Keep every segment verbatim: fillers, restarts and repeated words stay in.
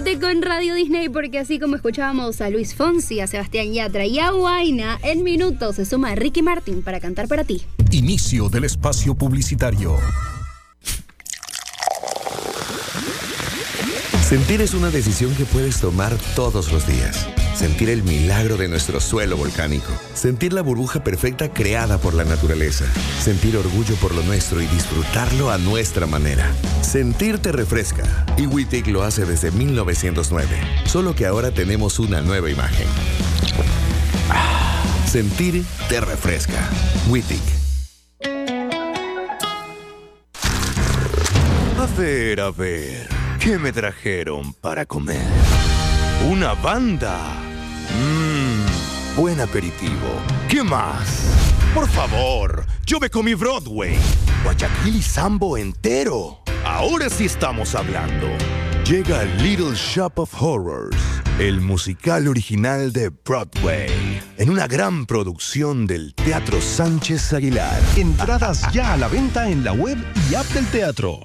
Quédate con Radio Disney porque así como escuchábamos a Luis Fonsi, a Sebastián Yatra y a Huayna, en minutos se suma Ricky Martin para cantar para ti. Inicio del espacio publicitario. Sentir es una decisión que puedes tomar todos los días. Sentir el milagro de nuestro suelo volcánico. Sentir la burbuja perfecta creada por la naturaleza. Sentir orgullo por lo nuestro y disfrutarlo a nuestra manera. Sentir te refresca. Y Wittig lo hace desde mil novecientos nueve. Solo que ahora tenemos una nueva imagen. Sentir te refresca. Wittig. A ver, a ver, ¿qué me trajeron para comer? ¡Una banda! Mmm, buen aperitivo. ¿Qué más? Por favor, yo me comí Broadway. Guayaquil y Sambo entero. Ahora sí estamos hablando. Llega Little Shop of Horrors, el musical original de Broadway, en una gran producción del Teatro Sánchez Aguilar. Entradas ya a la venta en la web y app del teatro.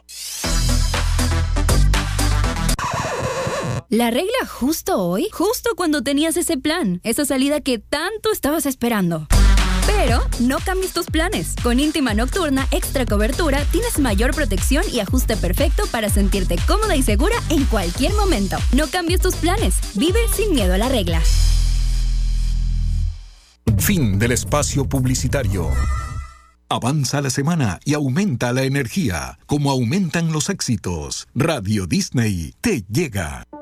¿La regla justo hoy? Justo cuando tenías ese plan, esa salida que tanto estabas esperando. Pero no cambies tus planes. Con Íntima Nocturna Extra Cobertura tienes mayor protección y ajuste perfecto para sentirte cómoda y segura en cualquier momento. No cambies tus planes. Vive sin miedo a la regla. Fin del espacio publicitario. Avanza la semana y aumenta la energía, como aumentan los éxitos. Radio Disney te llega.